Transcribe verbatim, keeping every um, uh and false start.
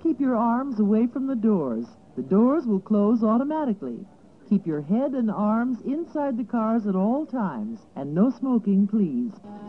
keep your arms away from the doors. The doors will close automatically. Keep your head and arms inside the cars at all times. And no smoking, please.